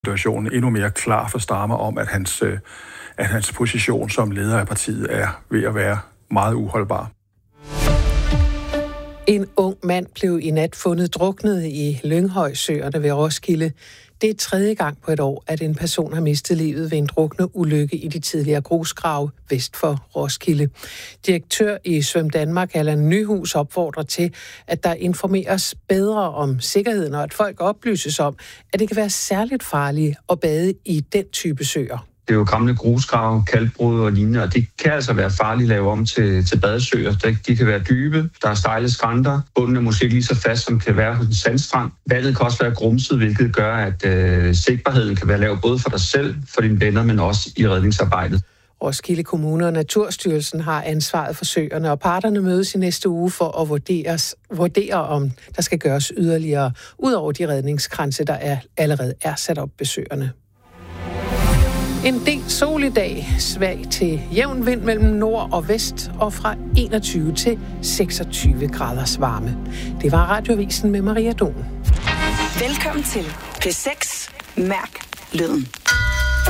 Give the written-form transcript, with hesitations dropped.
situationen endnu mere klar for Starmer om, at hans position som leder af partiet er ved at være meget uholdbar. En ung mand blev i nat fundet druknet i Lynghøjsøerne ved Roskilde. Det er 3. gang på et år, at en person har mistet livet ved en drukneulykke i de tidligere grusgrave vest for Roskilde. Direktør i Svøm Danmark, Allan Nyhus, opfordrer til, at der informeres bedre om sikkerheden, og at folk oplyses om, at det kan være særligt farligt at bade i den type søer. Det er jo gamle grusgrave, kalkbrud og lignende, og det kan altså være farligt at lave om til badesøer. De kan være dybe, der er stejle skrænter, bunden er måske ikke lige så fast, som kan være hos en sandstrand. Vandet kan også være grumset, hvilket gør, at sigtbarheden kan være lav både for dig selv, for dine venner, men også i redningsarbejdet. Roskilde Kommune og Naturstyrelsen har ansvaret for søerne, og parterne mødes i næste uge for at vurdere, om der skal gøres yderligere, ud over de redningskranse, der allerede er sat op ved søerne. En del sol i dag, svag til jævn vind mellem nord og vest, og fra 21 til 26 graders varme. Det var Radioavisen med Maria Don. Velkommen til P6 Mærk Lyden.